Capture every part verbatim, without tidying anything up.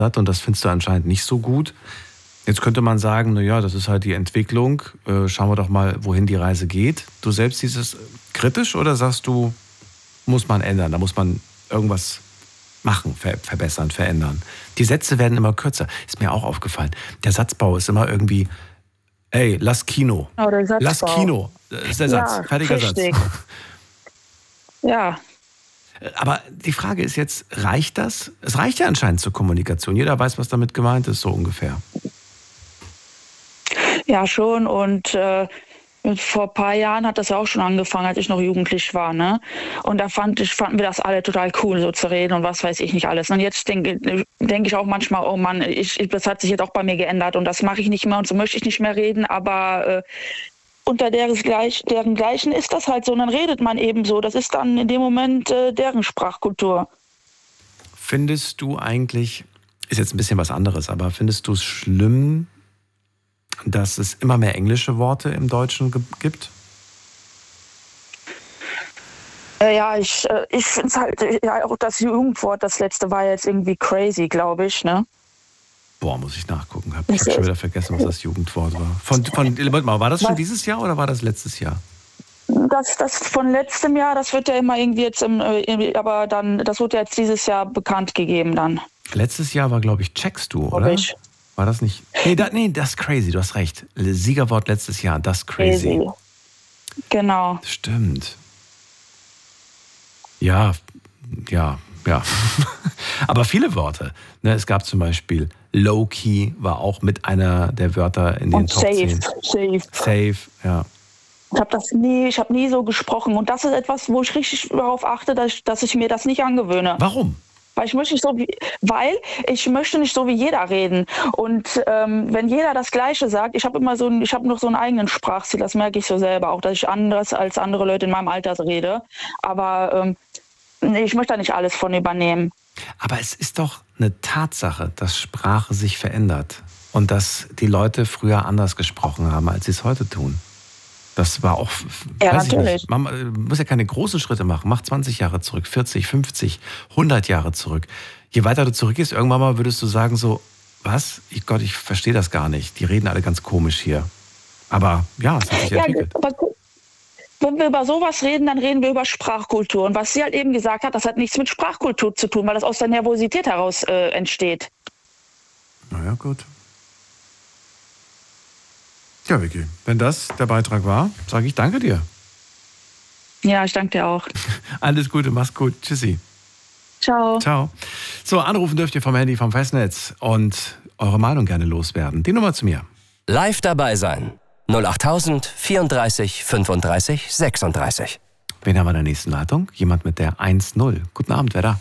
und das findest du anscheinend nicht so gut. Jetzt könnte man sagen, naja, das ist halt die Entwicklung. Äh, schauen wir doch mal, wohin die Reise geht. Du selbst siehst es kritisch oder sagst du, muss man ändern, da muss man irgendwas machen, ver- verbessern, verändern. Die Sätze werden immer kürzer. Ist mir auch aufgefallen. Der Satzbau ist immer irgendwie, ey, lass Kino. Oh, der Satzbau. Lass Kino. Das ist der Satz. Ja, Fertiger richtig. Satz. Ja. Aber die Frage ist jetzt, reicht das? Es reicht ja anscheinend zur Kommunikation. Jeder weiß, was damit gemeint ist, so ungefähr. Ja, schon. Und äh, vor ein paar Jahren hat das ja auch schon angefangen, als ich noch jugendlich war, ne? Und da fand ich, fanden wir das alle total cool, so zu reden und was weiß ich nicht alles. Und jetzt denke denk ich auch manchmal, oh Mann, ich, ich, das hat sich jetzt auch bei mir geändert und das mache ich nicht mehr und so möchte ich nicht mehr reden, aber äh, unter deren, gleich, deren Gleichen ist das halt so und dann redet man eben so. Das ist dann in dem Moment äh, deren Sprachkultur. Findest du eigentlich, ist jetzt ein bisschen was anderes, aber findest du es schlimm, dass es immer mehr englische Worte im Deutschen ge- gibt? Äh, ja, ich, äh, ich finde es halt, äh, ja, auch das Jugendwort, das letzte war jetzt irgendwie crazy, glaube ich, ne? Boah, muss ich nachgucken. Hab, ich habe schon wieder vergessen, was das Jugendwort war. Von, von, warte mal, war das schon dieses Jahr oder war das letztes Jahr? Das, das von letztem Jahr, das wird ja immer irgendwie jetzt, im, äh, aber dann, das wird ja jetzt dieses Jahr bekannt gegeben dann. Letztes Jahr war, glaube ich, checkst du, oder? Ich. War das nicht? Nee, da, nee, das ist crazy, du hast recht. Siegerwort letztes Jahr, das crazy. crazy. Genau. Stimmt. Ja, ja, ja. Aber viele Worte. Ne, es gab zum Beispiel Low-Key, war auch mit einer der Wörter in den Und Top safe, zehn. safe. Safe, ja. Ich habe das nie, ich habe nie so gesprochen und das ist etwas, wo ich richtig darauf achte, dass ich, dass ich mir das nicht angewöhne. Warum? Weil ich möchte nicht so wie, weil ich möchte nicht so wie jeder reden. Und ähm, wenn jeder das Gleiche sagt, ich habe immer so, ein, ich habe noch so einen eigenen Sprachstil, das merke ich so selber auch, dass ich anders als andere Leute in meinem Alter rede. Aber ähm, nee, ich möchte da nicht alles von übernehmen. Aber es ist doch eine Tatsache, dass Sprache sich verändert und dass die Leute früher anders gesprochen haben, als sie es heute tun. Das war auch, ja, weiß ich natürlich. nicht, man muss ja keine großen Schritte machen. Mach zwanzig Jahre zurück, vierzig, fünfzig, hundert Jahre zurück. Je weiter du zurückgehst, irgendwann mal würdest du sagen so, was? Ich Gott, ich verstehe das gar nicht. Die reden alle ganz komisch hier. Aber ja, es hat sich Ja, entwickelt. aber wenn wir über sowas reden, dann reden wir über Sprachkultur. Und was sie halt eben gesagt hat, das hat nichts mit Sprachkultur zu tun, weil das aus der Nervosität heraus äh, entsteht. Na ja, gut. Ja, Vicky, wenn das der Beitrag war, sage ich danke dir. Ja, ich danke dir auch. Alles Gute, mach's gut. Tschüssi. Ciao. Ciao. So, anrufen dürft ihr vom Handy, vom Festnetz und eure Meinung gerne loswerden. Die Nummer zu mir. Live dabei sein. null achttausend vierunddreißig fünfunddreißig sechsunddreißig. Wen haben wir in der nächsten Leitung? Jemand mit der eins null. Guten Abend, wer da?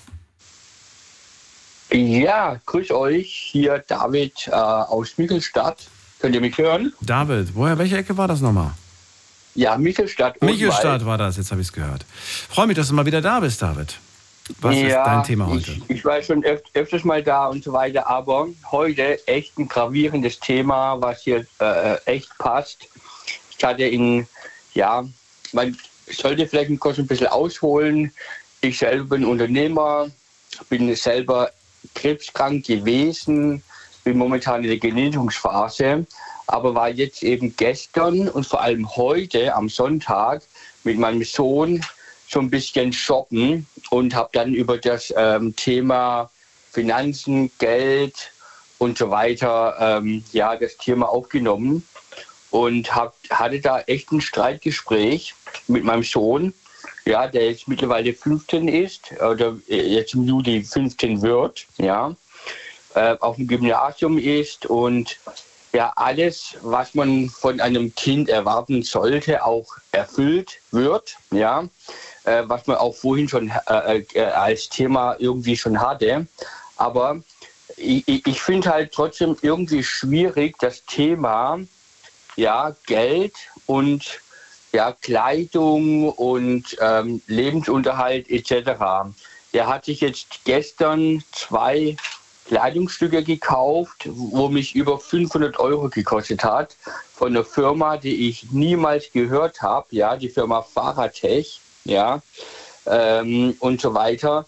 Ja, grüß euch. Hier David äh, aus Michelstadt. Könnt ihr mich hören? David, woher, welche Ecke war das nochmal? Ja, Michelstadt. Michelstadt war das, jetzt habe ich es gehört. Freue mich, dass du mal wieder da bist, David. Was ja, ist dein Thema heute? Ich, ich war schon öf öfters mal da und so weiter, aber heute echt ein gravierendes Thema, was hier äh, echt passt. Ich hatte in, ja, man sollte vielleicht kurz ein bisschen ausholen. Ich selber bin Unternehmer, bin selber krebskrank gewesen, bin momentan in der Genesungsphase, aber war jetzt eben gestern und vor allem heute am Sonntag mit meinem Sohn so ein bisschen shoppen und habe dann über das ähm, Thema Finanzen, Geld und so weiter ähm, ja, das Thema aufgenommen und hab, hatte da echt ein Streitgespräch mit meinem Sohn, ja, der jetzt mittlerweile fünfzehn ist oder jetzt im Juli fünfzehn wird, ja, äh, auf dem Gymnasium ist und ja, alles, was man von einem Kind erwarten sollte, auch erfüllt wird, ja, äh, was man auch vorhin schon äh, äh, als Thema irgendwie schon hatte. Aber ich, ich finde halt trotzdem irgendwie schwierig, das Thema, ja, Geld und ja, Kleidung und ähm, Lebensunterhalt et cetera. Er hat sich jetzt gestern zwei Kleidungsstücke gekauft, wo mich über fünfhundert Euro gekostet hat, von einer Firma, die ich niemals gehört habe, ja, die Firma Faratech, ja, ähm, und so weiter.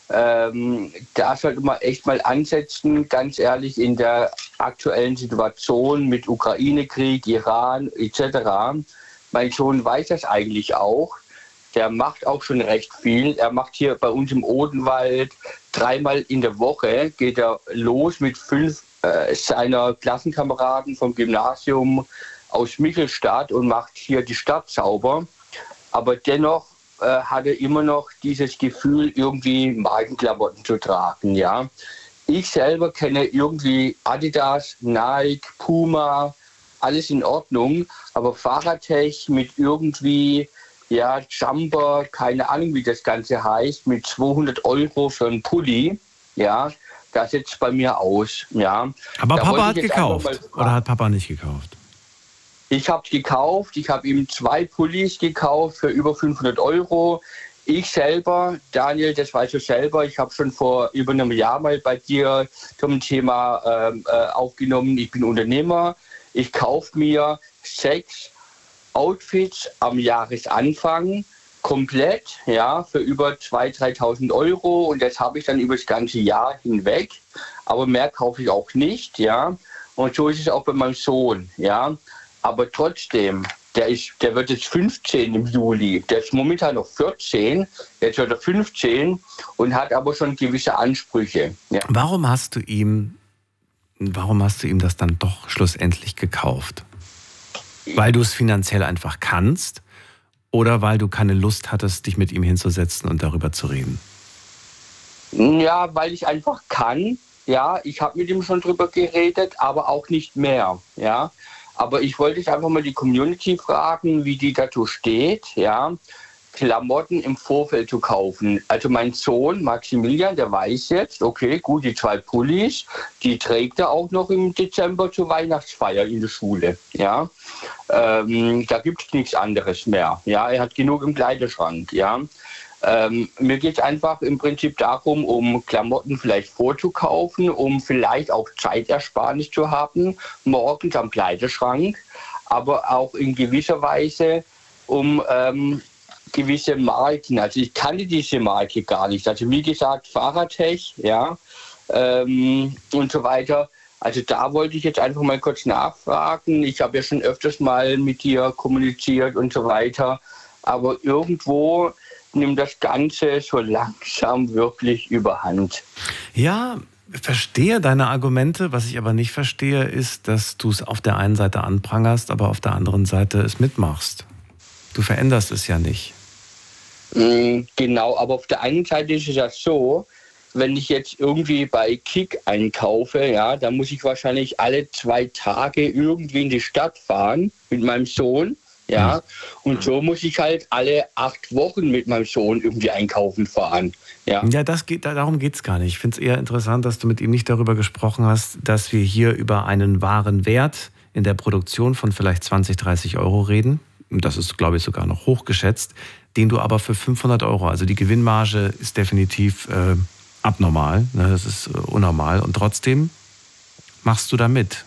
Ähm, da sollte man echt mal ansetzen, ganz ehrlich, in der aktuellen Situation mit Ukraine-Krieg, Iran et cetera. Mein Sohn weiß das eigentlich auch. Der macht auch schon recht viel. Er macht hier bei uns im Odenwald dreimal in der Woche, geht er los mit fünf äh, seiner Klassenkameraden vom Gymnasium aus Michelstadt und macht hier die Stadt sauber. Aber dennoch äh, hat er immer noch dieses Gefühl, irgendwie Markenklamotten zu tragen. Ja? Ich selber kenne irgendwie Adidas, Nike, Puma, alles in Ordnung. Aber Fahrradtech mit irgendwie, ja, Jumper, keine Ahnung, wie das Ganze heißt, mit zweihundert Euro für einen Pulli, ja, das setzt bei mir aus. Ja. Aber Da Papa wollte hat ich jetzt gekauft. einfach mal fragen. Oder hat Papa nicht gekauft? Ich habe es gekauft, ich habe ihm zwei Pullis gekauft für über fünfhundert Euro. Ich selber, Daniel, das weißt du selber, ich habe schon vor über einem Jahr mal bei dir zum Thema ähm, äh, aufgenommen, ich bin Unternehmer. Ich kaufe mir sechs Outfits am Jahresanfang komplett, ja, für über zweitausend, dreitausend Euro und das habe ich dann über das ganze Jahr hinweg. Aber mehr kaufe ich auch nicht, ja. Und so ist es auch bei meinem Sohn, ja. Aber trotzdem, der, ist, der wird jetzt fünfzehn im Juli. Der ist momentan noch vierzehn, jetzt wird er fünfzehn und hat aber schon gewisse Ansprüche. Ja. Warum hast du ihm, warum hast du ihm das dann doch schlussendlich gekauft? Weil du es finanziell einfach kannst oder weil du keine Lust hattest, dich mit ihm hinzusetzen und darüber zu reden? Ja, weil ich einfach kann. Ja, ich habe mit ihm schon drüber geredet, aber auch nicht mehr. Ja. Aber ich wollte jetzt einfach mal die Community fragen, wie die dazu steht, ja, Klamotten im Vorfeld zu kaufen. Also mein Sohn Maximilian, der weiß jetzt, okay, gut, die zwei Pullis, die trägt er auch noch im Dezember zur Weihnachtsfeier in der Schule. Ja, ähm, da gibt es nichts anderes mehr. Ja, er hat genug im Kleiderschrank. Ja. Ähm, mir geht es einfach im Prinzip darum, um Klamotten vielleicht vorzukaufen, um vielleicht auch Zeitersparnis zu haben, morgens am Kleiderschrank, aber auch in gewisser Weise um ähm, gewisse Marken. Also ich kannte diese Marke gar nicht. Also wie gesagt, Fahrradtech, ja, ähm, und so weiter. Also da wollte ich jetzt einfach mal kurz nachfragen. Ich habe ja schon öfters mal mit dir kommuniziert und so weiter, aber irgendwo nimmt das Ganze so langsam wirklich überhand. Ja, verstehe deine Argumente. Was ich aber nicht verstehe, ist, dass du es auf der einen Seite anprangerst, aber auf der anderen Seite es mitmachst. Du veränderst es ja nicht. Genau, aber auf der einen Seite ist es ja so, wenn ich jetzt irgendwie bei Kick einkaufe, ja, dann muss ich wahrscheinlich alle zwei Tage irgendwie in die Stadt fahren mit meinem Sohn. Ja, und so muss ich halt alle acht Wochen mit meinem Sohn irgendwie einkaufen fahren. Ja, ja das geht, darum geht es gar nicht. Ich finde es eher interessant, dass du mit ihm nicht darüber gesprochen hast, dass wir hier über einen wahren Wert in der Produktion von vielleicht zwanzig, dreißig Euro reden. Das ist, glaube ich, sogar noch hochgeschätzt, den du aber für fünfhundert Euro, also die Gewinnmarge ist definitiv äh, abnormal, ne? Das ist äh, unnormal und trotzdem machst du da mit.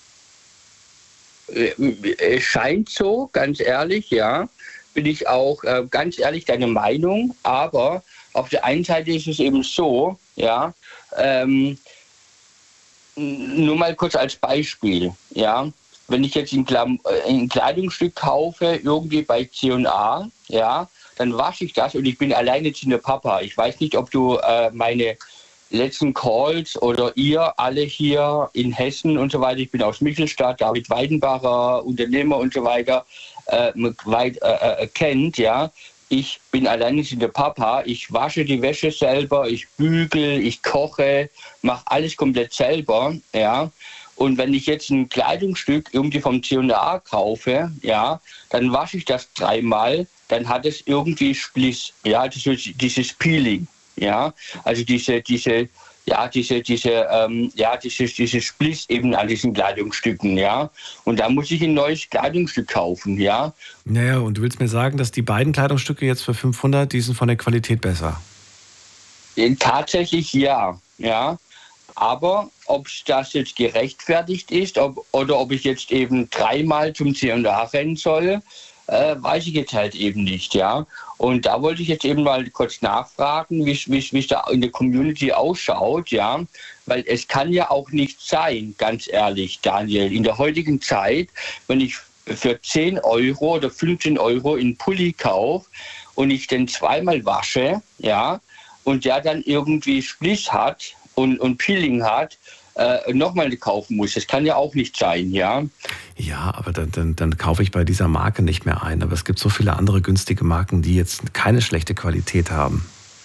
Es scheint so, ganz ehrlich, ja, bin ich auch äh, ganz ehrlich deine Meinung, aber auf der einen Seite ist es eben so, ja, ähm, nur mal kurz als Beispiel, ja, wenn ich jetzt ein, Klam- ein Kleidungsstück kaufe, irgendwie bei C und A, ja, dann wasche ich das und ich bin alleinerziehender Papa. Ich weiß nicht, ob du äh, meine letzten Calls oder ihr alle hier in Hessen und so weiter, ich bin aus Michelstadt, David Weidenbacher, Unternehmer und so weiter, äh, weit, äh, äh, kennt, ja. Ich bin alleinerziehender Papa, ich wasche die Wäsche selber, ich bügel, ich koche, mache alles komplett selber, ja. Und wenn ich jetzt ein Kleidungsstück irgendwie vom C und A kaufe, ja, dann wasche ich das dreimal, dann hat es irgendwie Spliss, ja, das ist dieses Peeling. Ja, also diese, diese, ja, diese, diese, ähm, ja, dieses, dieses Spliss eben an diesen Kleidungsstücken, ja. Und da muss ich ein neues Kleidungsstück kaufen, ja. Naja, und du willst mir sagen, dass die beiden Kleidungsstücke jetzt für fünfhundert, die sind von der Qualität besser? Tatsächlich ja, ja. Aber ob das jetzt gerechtfertigt ist ob, oder ob ich jetzt eben dreimal zum C und A rennen soll, äh, weiß ich jetzt halt eben nicht, ja. Und da wollte ich jetzt eben mal kurz nachfragen, wie es da in der Community ausschaut, ja. Weil es kann ja auch nicht sein, ganz ehrlich, Daniel, in der heutigen Zeit, wenn ich für zehn Euro oder fünfzehn Euro in Pulli kaufe und ich den zweimal wasche, ja, und der dann irgendwie Spliss hat und, und Peeling hat, äh, nochmal kaufen muss. Das kann ja auch nicht sein, ja. Ja, aber dann, dann, dann kaufe ich bei dieser Marke nicht mehr ein. Aber es gibt so viele andere günstige Marken, die jetzt keine schlechte Qualität haben.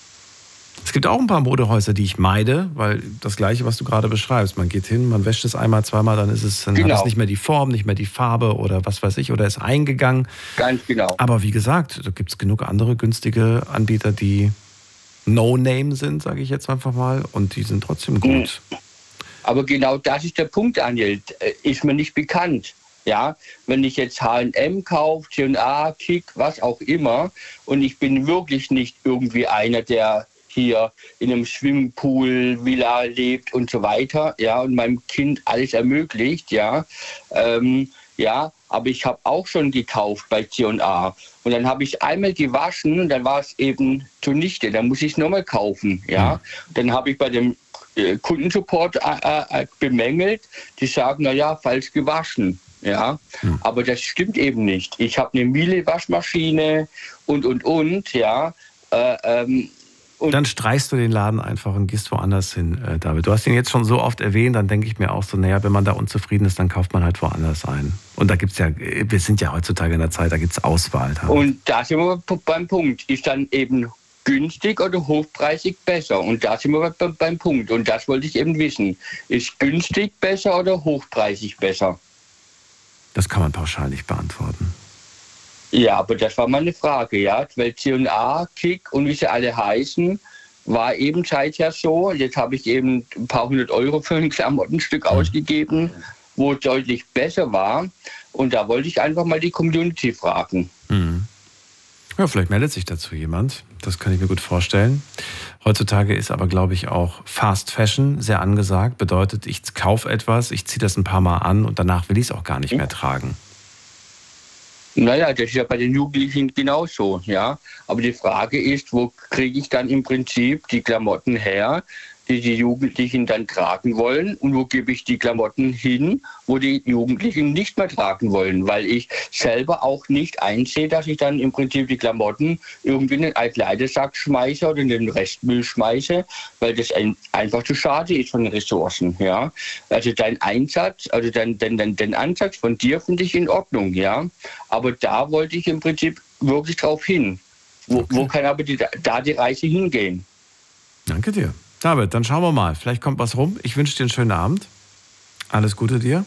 Es gibt auch ein paar Modehäuser, die ich meide, weil das Gleiche, was du gerade beschreibst. Man geht hin, man wäscht es einmal, zweimal, dann ist es, dann genau. hat es nicht mehr die Form, nicht mehr die Farbe oder was weiß ich, oder ist eingegangen. Ganz genau. Aber wie gesagt, da gibt es genug andere günstige Anbieter, die No-Name sind, sage ich jetzt einfach mal, und die sind trotzdem gut. Aber genau das ist der Punkt, Daniel. Ist mir nicht bekannt. Ja, wenn ich jetzt H und M kaufe, C und A, Kick, was auch immer, und ich bin wirklich nicht irgendwie einer, der hier in einem Swimmingpool, Villa lebt und so weiter, ja, und meinem Kind alles ermöglicht, ja, ähm, ja, aber ich habe auch schon gekauft bei C und A und dann habe ich einmal gewaschen und dann war es eben zunichte, dann muss ich es nochmal kaufen, ja, mhm. Dann habe ich bei dem äh, Kundensupport äh, äh, bemängelt, die sagen, naja, falsch gewaschen. Ja, hm. Aber das stimmt eben nicht. Ich habe eine Miele-Waschmaschine und, und, und, ja. Äh, ähm, und dann streichst du den Laden einfach und gehst woanders hin, äh, David. Du hast ihn jetzt schon so oft erwähnt, dann denke ich mir auch so, naja, wenn man da unzufrieden ist, dann kauft man halt woanders ein. Und da gibt es ja, wir sind ja heutzutage in der Zeit, da gibt es Auswahl. David. Und da sind wir beim Punkt. Ist dann eben günstig oder hochpreisig besser? Und da sind wir beim, beim Punkt. Und das wollte ich eben wissen. Ist günstig besser oder hochpreisig besser? Das kann man pauschal nicht beantworten. Ja, aber das war meine Frage, ja. Weil C und A, Kick und wie sie alle heißen, war eben seither so. Jetzt habe ich eben ein paar hundert Euro für ein Klamottenstück mhm. ausgegeben, wo es deutlich besser war. Und da wollte ich einfach mal die Community fragen. Mhm. Ja, vielleicht meldet sich dazu jemand. Das kann ich mir gut vorstellen. Heutzutage ist aber, glaube ich, auch Fast Fashion sehr angesagt. Bedeutet, ich kaufe etwas, ich ziehe das ein paar Mal an und danach will ich es auch gar nicht mehr tragen. Naja, das ist ja bei den Jugendlichen genauso, ja. Aber die Frage ist, wo kriege ich dann im Prinzip die Klamotten her, die die Jugendlichen dann tragen wollen, und wo gebe ich die Klamotten hin, wo die Jugendlichen nicht mehr tragen wollen, weil ich selber auch nicht einsehe, dass ich dann im Prinzip die Klamotten irgendwie in den Altkleidersack schmeiße oder in den Restmüll schmeiße, weil das ein, einfach zu schade ist von den Ressourcen, ja. Also dein Einsatz, also dein, dein, dein, den Ansatz von dir finde ich in Ordnung, ja. Aber da wollte ich im Prinzip wirklich drauf hin. Wo, okay. wo kann aber die, da die Reise hingehen? Danke dir. David, dann schauen wir mal. Vielleicht kommt was rum. Ich wünsche dir einen schönen Abend. Alles Gute dir.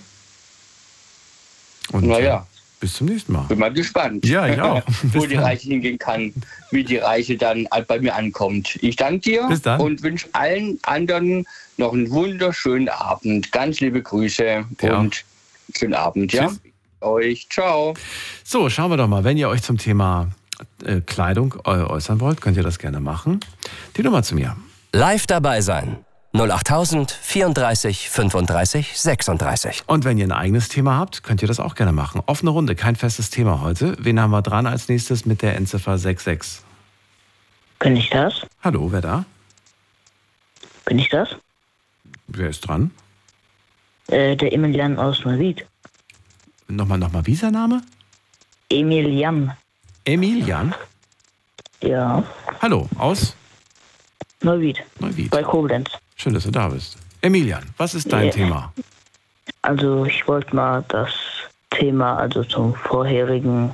Und naja. Bis zum nächsten Mal. Bin mal gespannt. Ja, ich auch. Wo die Reise hingehen kann, wie die Reise dann bei mir ankommt. Ich danke dir Bis dann. Und wünsche allen anderen noch einen wunderschönen Abend. Ganz liebe Grüße ja. und schönen Abend. Ja? Euch. Ciao. So, schauen wir doch mal. Wenn ihr euch zum Thema äh, Kleidung äh, äußern wollt, könnt ihr das gerne machen. Die Nummer zu mir. Live dabei sein. null acht tausend vierunddreißig fünfunddreißig sechsunddreißig. Und wenn ihr ein eigenes Thema habt, könnt ihr das auch gerne machen. Offene Runde, kein festes Thema heute. Wen haben wir dran als nächstes mit der Endziffer sechs sechs? Bin ich das? Hallo, wer da? Bin ich das? Wer ist dran? Äh, der Emilian aus Neuwied. Nochmal, nochmal, wie ist der Name? Emilian. Emilian? Ja. Hallo, aus? Neuwied. Neuwied. Bei Koblenz. Schön, dass du da bist. Emilian, was ist dein ja. Thema? Also ich wollte mal das Thema, also zum vorherigen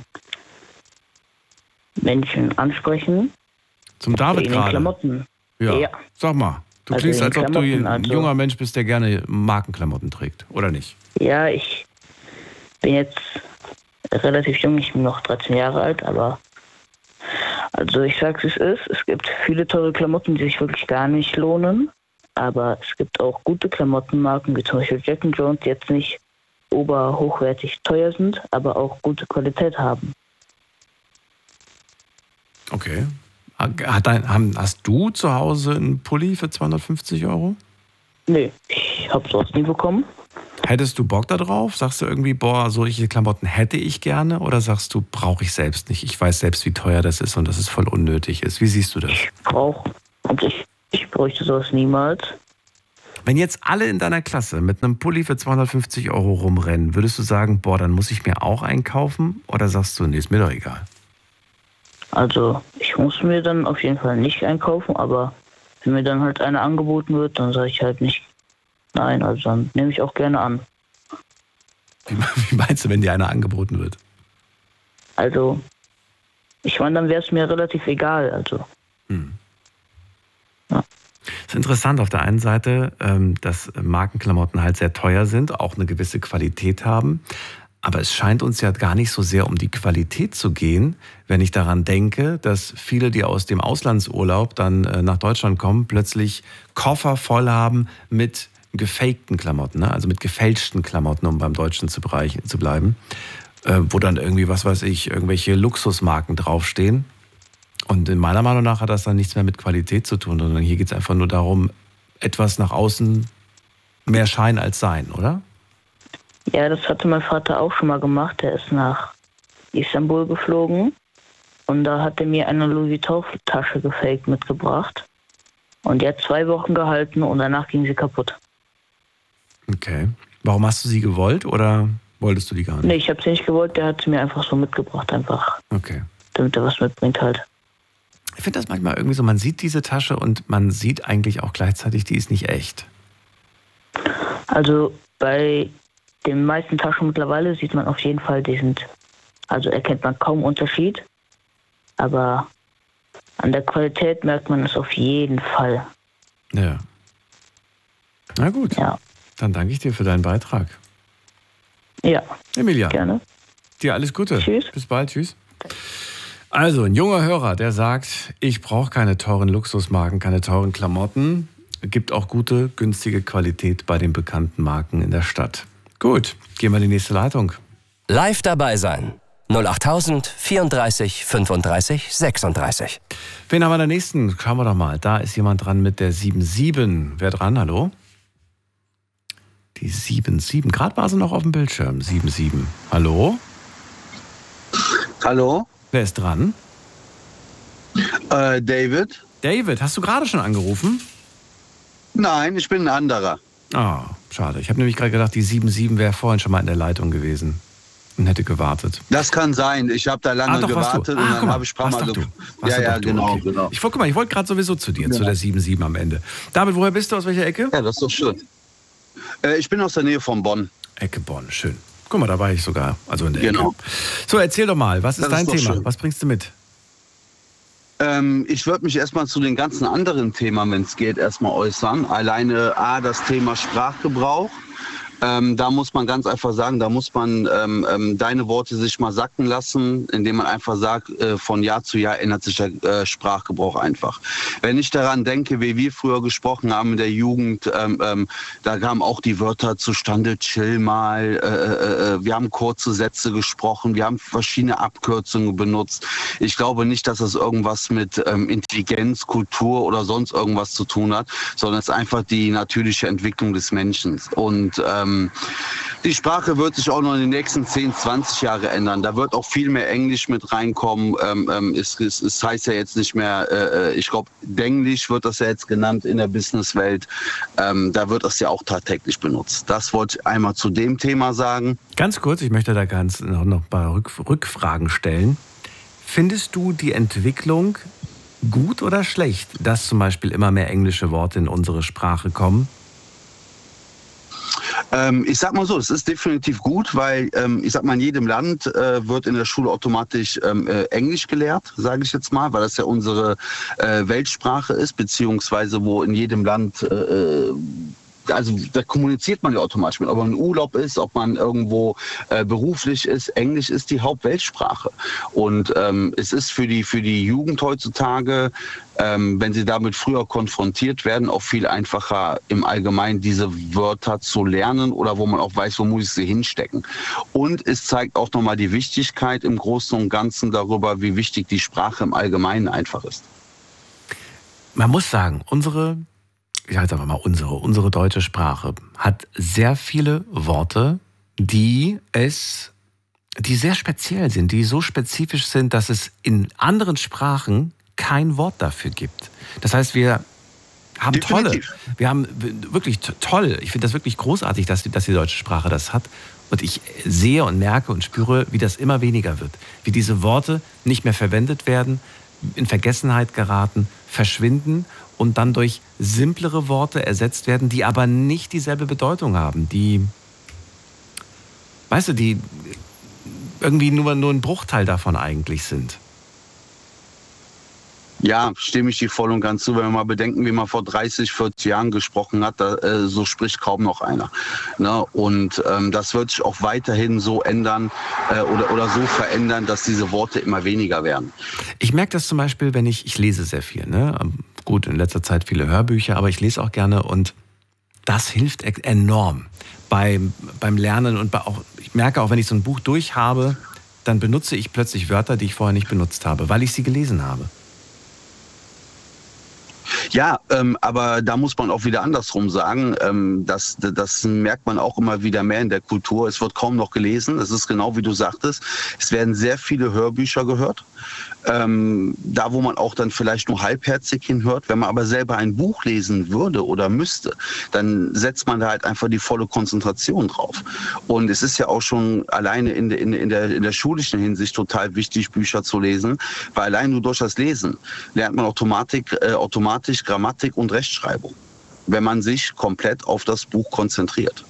Menschen ansprechen. Zum David in gerade? Den Klamotten. Ja. ja. Sag mal, du also klingst, als ob du ein also, junger Mensch bist, der gerne Markenklamotten trägt, oder nicht? Ja, ich bin jetzt relativ jung, ich bin noch dreizehn Jahre alt, aber also ich sag's, es ist, es gibt viele teure Klamotten, die sich wirklich gar nicht lohnen, aber es gibt auch gute Klamottenmarken, wie zum Beispiel Jack and Jones, die jetzt nicht oberhochwertig teuer sind, aber auch gute Qualität haben. Okay. Hat dein, hast du zu Hause einen Pulli für zweihundertfünfzig Euro? Nee, ich habe sowas nie bekommen. Hättest du Bock da drauf? Sagst du irgendwie, boah, solche Klamotten hätte ich gerne? Oder sagst du, brauche ich selbst nicht? Ich weiß selbst, wie teuer das ist und dass es voll unnötig ist. Wie siehst du das? Ich brauche, und ich, ich bräuchte sowas niemals. Wenn jetzt alle in deiner Klasse mit einem Pulli für zweihundertfünfzig Euro rumrennen, würdest du sagen, boah, dann muss ich mir auch einkaufen? Oder sagst du, nee, ist mir doch egal? Also ich muss mir dann auf jeden Fall nicht einkaufen, aber wenn mir dann halt eine angeboten wird, dann sage ich halt nicht nein. Also dann nehme ich auch gerne an. Wie, wie meinst du, wenn dir eine angeboten wird? Also ich meine, dann wäre es mir relativ egal. Also. Hm. Ja. Es ist interessant auf der einen Seite, dass Markenklamotten halt sehr teuer sind, auch eine gewisse Qualität haben. Aber es scheint uns ja gar nicht so sehr um die Qualität zu gehen, wenn ich daran denke, dass viele, die aus dem Auslandsurlaub dann nach Deutschland kommen, plötzlich Koffer voll haben mit gefakten Klamotten, ne? Also mit gefälschten Klamotten, um beim Deutschen zu, bereich, zu bleiben, äh, wo dann irgendwie, was weiß ich, irgendwelche Luxusmarken draufstehen. Und in meiner Meinung nach hat das dann nichts mehr mit Qualität zu tun, sondern hier geht es einfach nur darum, etwas nach außen mehr Schein als Sein, oder? Ja, das hatte mein Vater auch schon mal gemacht. Der ist nach Istanbul geflogen und da hat er mir eine Louis Vuitton-Tasche gefaked mitgebracht. Und die hat zwei Wochen gehalten und danach ging sie kaputt. Okay. Warum hast du sie gewollt oder wolltest du die gar nicht? Nee, ich habe sie nicht gewollt. Der hat sie mir einfach so mitgebracht, einfach. Okay. Damit er was mitbringt halt. Ich finde das manchmal irgendwie so, man sieht diese Tasche und man sieht eigentlich auch gleichzeitig, die ist nicht echt. Also bei den meisten Taschen mittlerweile sieht man auf jeden Fall, die sind, also erkennt man kaum Unterschied. Aber an der Qualität merkt man es auf jeden Fall. Ja. Na gut. Ja. Dann danke ich dir für deinen Beitrag. Ja. Emilia. Gerne. Dir alles Gute. Tschüss. Bis bald. Tschüss. Also, ein junger Hörer, der sagt, ich brauche keine teuren Luxusmarken, keine teuren Klamotten. Gibt auch gute, günstige Qualität bei den bekannten Marken in der Stadt. Gut, gehen wir in die nächste Leitung. Live dabei sein. null achttausend vierunddreißig fünfunddreißig sechsunddreißig. Wen haben wir in der nächsten? Schauen wir doch mal. Da ist jemand dran mit der sieben sieben. Wer dran? Hallo? Die sieben sieben. Gerade war sie noch auf dem Bildschirm. sieben sieben. Hallo? Hallo? Wer ist dran? Äh, David? David, hast du gerade schon angerufen? Nein, ich bin ein anderer. Ah, schade. Ich habe nämlich gerade gedacht, die sieben sieben wäre vorhin schon mal in der Leitung gewesen und hätte gewartet. Das kann sein. Ich habe da lange ah, doch, gewartet ah, und dann habe ich ein paar Mal ge- Ja, ja, du, genau, okay. genau. Ich wollte ich wollt gerade sowieso zu dir, ja. zu der sieben sieben am Ende. David, woher bist du? Aus welcher Ecke? Ja, das ist doch schön. Äh, ich bin aus der Nähe von Bonn. Ecke Bonn, schön. Guck mal, da war ich sogar, also in der Genau. Ecke. So, erzähl doch mal, was ist Das dein ist doch Thema? schön. Was bringst du mit? Ähm, ich würde mich erstmal zu den ganzen anderen Themen, wenn es geht, erstmal äußern. Alleine A, das Thema Sprachgebrauch. Ähm, da muss man ganz einfach sagen, da muss man ähm, ähm, deine Worte sich mal sacken lassen, indem man einfach sagt, äh, von Jahr zu Jahr ändert sich der äh, Sprachgebrauch einfach. Wenn ich daran denke, wie wir früher gesprochen haben in der Jugend, ähm, ähm, da kamen auch die Wörter zustande, chill mal, äh, äh, wir haben kurze Sätze gesprochen, wir haben verschiedene Abkürzungen benutzt. Ich glaube nicht, dass das irgendwas mit ähm, Intelligenz, Kultur oder sonst irgendwas zu tun hat, sondern es ist einfach die natürliche Entwicklung des Menschen. Und ähm, die Sprache wird sich auch noch in den nächsten zehn, zwanzig Jahre ändern. Da wird auch viel mehr Englisch mit reinkommen. Ähm, ähm, es, es, es heißt ja jetzt nicht mehr, äh, ich glaube, Denglisch wird das ja jetzt genannt in der Businesswelt. Ähm, da wird das ja auch tagtäglich benutzt. Das wollte ich einmal zu dem Thema sagen. Ganz kurz, ich möchte da ganz noch, noch ein paar Rück, Rückfragen stellen. Findest du die Entwicklung gut oder schlecht, dass zum Beispiel immer mehr englische Worte in unsere Sprache kommen? Ähm, ich sag mal so, es ist definitiv gut, weil ähm, ich sag mal, in jedem Land äh, wird in der Schule automatisch ähm, äh, Englisch gelehrt, sage ich jetzt mal, weil das ja unsere äh, Weltsprache ist, beziehungsweise wo in jedem Land äh, also da kommuniziert man ja automatisch mit, ob man im Urlaub ist, ob man irgendwo äh, beruflich ist. Englisch ist die Hauptweltsprache. Und ähm, es ist für die, für die Jugend heutzutage, ähm, wenn sie damit früher konfrontiert werden, auch viel einfacher im Allgemeinen diese Wörter zu lernen oder wo man auch weiß, wo muss ich sie hinstecken. Und es zeigt auch nochmal die Wichtigkeit im Großen und Ganzen darüber, wie wichtig die Sprache im Allgemeinen einfach ist. Man muss sagen, unsere ich halte einfach mal unsere, unsere deutsche Sprache, hat sehr viele Worte, die es, die sehr speziell sind, die so spezifisch sind, dass es in anderen Sprachen kein Wort dafür gibt. Das heißt, wir haben Definitiv. tolle, wir haben wirklich toll, ich finde das wirklich großartig, dass die, dass die deutsche Sprache das hat. Und ich sehe und merke und spüre, wie das immer weniger wird. Wie diese Worte nicht mehr verwendet werden, in Vergessenheit geraten, verschwinden und dann durch simplere Worte ersetzt werden, die aber nicht dieselbe Bedeutung haben. Die, weißt du, die irgendwie nur, nur ein Bruchteil davon eigentlich sind. Ja, stimme ich dir voll und ganz zu. Wenn wir mal bedenken, wie man vor dreißig, vierzig Jahren gesprochen hat, da, äh, so spricht kaum noch einer. Ne? Und ähm, das wird sich auch weiterhin so ändern äh, oder, oder so verändern, dass diese Worte immer weniger werden. Ich merke das zum Beispiel, wenn ich, ich lese sehr viel. Ne? Gut, in letzter Zeit viele Hörbücher, aber ich lese auch gerne und das hilft enorm beim, beim Lernen. Und bei auch, ich merke auch, wenn ich so ein Buch durch habe, dann benutze ich plötzlich Wörter, die ich vorher nicht benutzt habe, weil ich sie gelesen habe. Ja, ähm, aber da muss man auch wieder andersrum sagen, ähm, das, das merkt man auch immer wieder mehr in der Kultur. Es wird kaum noch gelesen, es ist genau wie du sagtest, es werden sehr viele Hörbücher gehört. Ähm, da, wo man auch dann vielleicht nur halbherzig hinhört. Wenn man aber selber ein Buch lesen würde oder müsste, dann setzt man da halt einfach die volle Konzentration drauf. Und es ist ja auch schon alleine in der, in, in der, in der schulischen Hinsicht total wichtig, Bücher zu lesen, weil allein nur durch das Lesen lernt man Automatik, äh, automatisch Grammatik und Rechtschreibung, wenn man sich komplett auf das Buch konzentriert.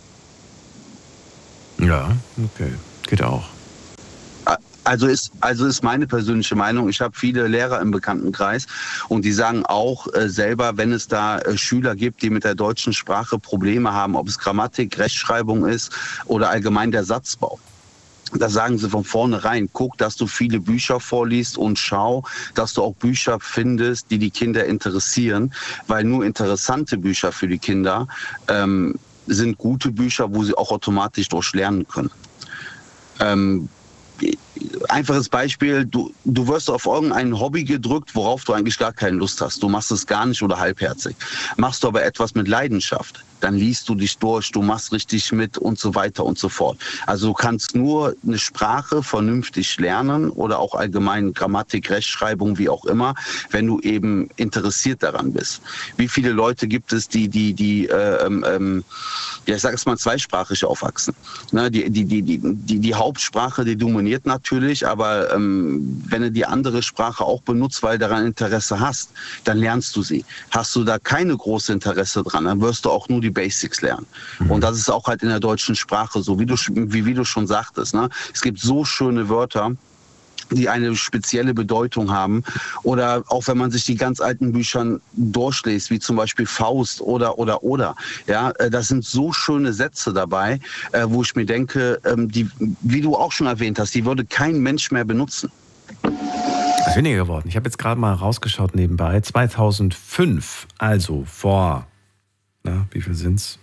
Ja, okay, geht auch. Also ist, also ist meine persönliche Meinung. Ich habe viele Lehrer im Bekanntenkreis und die sagen auch äh, selber, wenn es da äh, Schüler gibt, die mit der deutschen Sprache Probleme haben, ob es Grammatik, Rechtschreibung ist oder allgemein der Satzbau. Da sagen sie von vornherein, guck, dass du viele Bücher vorliest und schau, dass du auch Bücher findest, die die Kinder interessieren, weil nur interessante Bücher für die Kinder ähm, sind gute Bücher, wo sie auch automatisch durchlernen können. Ähm, Einfaches Beispiel, du, du wirst auf irgendein Hobby gedrückt, worauf du eigentlich gar keine Lust hast. Du machst es gar nicht oder halbherzig. Machst du aber etwas mit Leidenschaft, dann liest du dich durch, du machst richtig mit und so weiter und so fort. Also du kannst nur eine Sprache vernünftig lernen oder auch allgemein Grammatik, Rechtschreibung, wie auch immer, wenn du eben interessiert daran bist. Wie viele Leute gibt es, die, die, die, äh, ähm, ja, ich sag es mal, zweisprachig aufwachsen? Ne, die, die, die, die, die, die Hauptsprache, die dominiert natürlich, aber ähm, wenn du die andere Sprache auch benutzt, weil du daran Interesse hast, dann lernst du sie. Hast du da keine große Interesse dran, dann wirst du auch nur die Basics lernen. Mhm. Und das ist auch halt in der deutschen Sprache so, wie du, wie, wie du schon sagtest. Ne? Es gibt so schöne Wörter, die eine spezielle Bedeutung haben. Oder auch wenn man sich die ganz alten Bücher durchliest, wie zum Beispiel Faust oder, oder, oder. Ja, da sind so schöne Sätze dabei, wo ich mir denke, die, wie du auch schon erwähnt hast, die würde kein Mensch mehr benutzen. Das ist weniger geworden. Ich habe jetzt gerade mal rausgeschaut nebenbei. zweitausendfünf, also vor, na, wie viel sind's?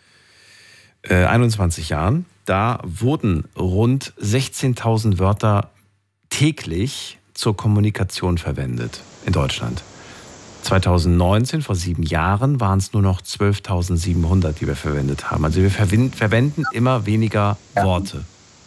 Äh, einundzwanzig Jahren, da wurden rund sechzehntausend Wörter täglich zur Kommunikation verwendet in Deutschland. zweitausendneunzehn, vor sieben Jahren, waren es nur noch zwölftausendsiebenhundert, die wir verwendet haben. Also wir verwenden, verwenden immer weniger Worte.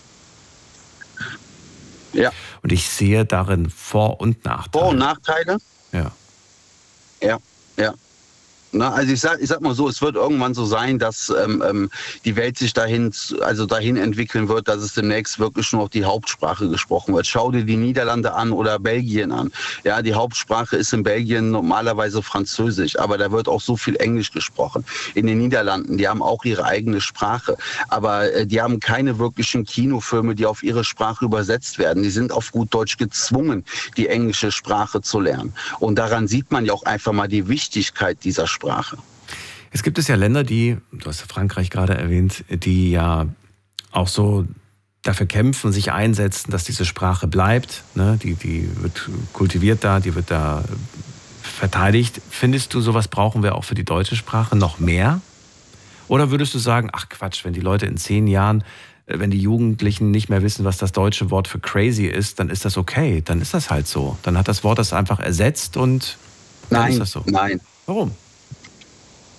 Ja. Und ich sehe darin Vor- und Nachteile. Vor- und Nachteile? Ja. Ja, ja. Na, also ich sag, ich sag mal so, es wird irgendwann so sein, dass ähm, die Welt sich dahin, also dahin entwickeln wird, dass es demnächst wirklich nur noch die Hauptsprache gesprochen wird. Schau dir die Niederlande an oder Belgien an. Ja, die Hauptsprache ist in Belgien normalerweise Französisch, aber da wird auch so viel Englisch gesprochen. In den Niederlanden, die haben auch ihre eigene Sprache, aber äh, die haben keine wirklichen Kinofilme, die auf ihre Sprache übersetzt werden. Die sind auf gut Deutsch gezwungen, die englische Sprache zu lernen. Und daran sieht man ja auch einfach mal die Wichtigkeit dieser Sprache. Sprache. Es gibt es ja Länder, die, du hast Frankreich gerade erwähnt, die ja auch so dafür kämpfen, sich einsetzen, dass diese Sprache bleibt. Ne? Die, die wird kultiviert da, die wird da verteidigt. Findest du, sowas brauchen wir auch für die deutsche Sprache noch mehr? Oder würdest du sagen, ach Quatsch, wenn die Leute in zehn Jahren, wenn die Jugendlichen nicht mehr wissen, was das deutsche Wort für crazy ist, dann ist das okay, dann ist das halt so. Dann hat das Wort das einfach ersetzt und dann nein, ist das so. Nein. Warum?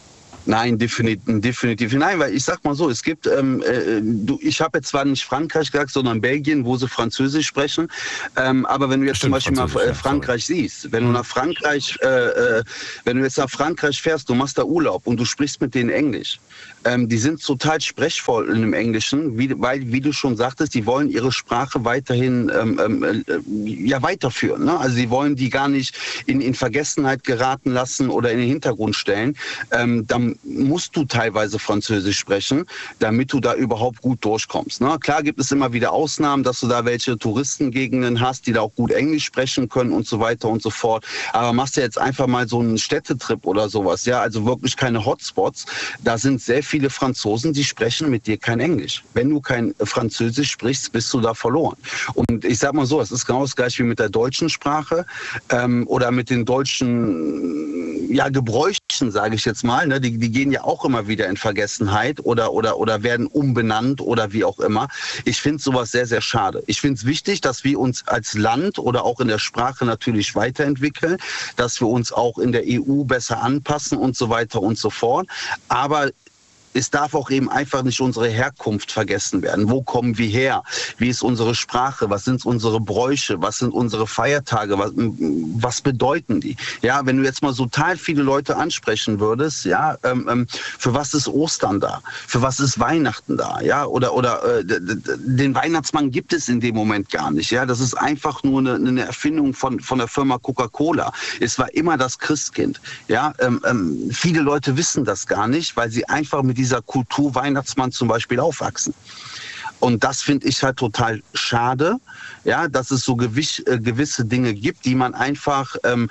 Nein, definitiv, definitiv. Nein, weil ich sag mal so, es gibt, ähm, äh, du, ich habe jetzt zwar nicht Frankreich gesagt, sondern Belgien, wo sie Französisch sprechen. Ähm, aber wenn du jetzt Stimmt, zum Beispiel mal äh, Frankreich ja, siehst, wenn du nach Frankreich, äh, äh, wenn du jetzt nach Frankreich fährst, du machst da Urlaub und du sprichst mit denen Englisch. Ähm, die sind total sprechvoll in dem Englischen, wie, weil, wie du schon sagtest, die wollen ihre Sprache weiterhin ähm, ähm, äh, ja, weiterführen. Ne? Also sie wollen die gar nicht in, in Vergessenheit geraten lassen oder in den Hintergrund stellen. Ähm, dann musst du teilweise Französisch sprechen, damit du da überhaupt gut durchkommst. Ne? Klar gibt es immer wieder Ausnahmen, dass du da welche Touristengegenden hast, die da auch gut Englisch sprechen können und so weiter und so fort. Aber machst du jetzt einfach mal so einen Städtetrip oder sowas, ja, also wirklich keine Hotspots, da sind sehr viele Franzosen, die sprechen mit dir kein Englisch. Wenn du kein Französisch sprichst, bist du da verloren. Und ich sag mal so, es ist genau das gleiche wie mit der deutschen Sprache ähm, oder mit den deutschen ja, Gebräuchen, sage ich jetzt mal. Ne? Die, die gehen ja auch immer wieder in Vergessenheit oder, oder, oder werden umbenannt oder wie auch immer. Ich finde sowas sehr, sehr schade. Ich finde es wichtig, dass wir uns als Land oder auch in der Sprache natürlich weiterentwickeln, dass wir uns auch in der E U besser anpassen und so weiter und so fort. Aber es darf auch eben einfach nicht unsere Herkunft vergessen werden. Wo kommen wir her? Wie ist unsere Sprache? Was sind unsere Bräuche? Was sind unsere Feiertage? Was, was bedeuten die? Ja, wenn du jetzt mal so total viele Leute ansprechen würdest, ja, ähm, für was ist Ostern da? Für was ist Weihnachten da? Ja, oder oder äh, den Weihnachtsmann gibt es in dem Moment gar nicht. Ja, das ist einfach nur eine, eine Erfindung von von der Firma Coca-Cola. Es war immer das Christkind. Ja, ähm, ähm, viele Leute wissen das gar nicht, weil sie einfach mit dieser Kultur Weihnachtsmann zum Beispiel aufwachsen. Und das finde ich halt total schade, ja, dass es so gewiss, äh, gewisse Dinge gibt, die man einfach ähm,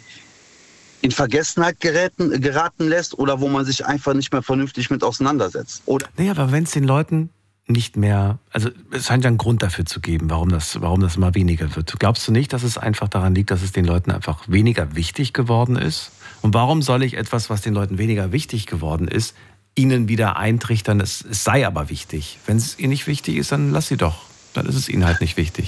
in Vergessenheit geraten, geraten lässt oder wo man sich einfach nicht mehr vernünftig mit auseinandersetzt. Oder naja, aber wenn es den Leuten nicht mehr, also es scheint ja einen Grund dafür zu geben, warum das, warum das immer weniger wird. Glaubst du nicht, dass es einfach daran liegt, dass es den Leuten einfach weniger wichtig geworden ist? Und warum soll ich etwas, was den Leuten weniger wichtig geworden ist, ihnen wieder eintrichtern, es, es sei aber wichtig. Wenn es ihnen nicht wichtig ist, dann lass sie doch. Dann ist es ihnen halt nicht wichtig.